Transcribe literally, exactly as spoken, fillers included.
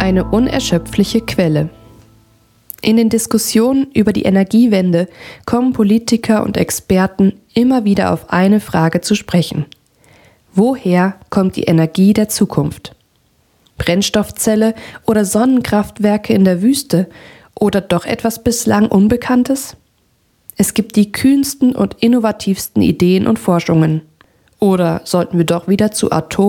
Eine unerschöpfliche Quelle. In den Diskussionen über die Energiewende kommen Politiker und Experten immer wieder auf eine Frage zu sprechen. Woher kommt die Energie der Zukunft? Brennstoffzelle oder Sonnenkraftwerke in der Wüste oder doch etwas bislang Unbekanntes? Es gibt die kühnsten und innovativsten Ideen und Forschungen. Oder sollten wir doch wieder zu Atom-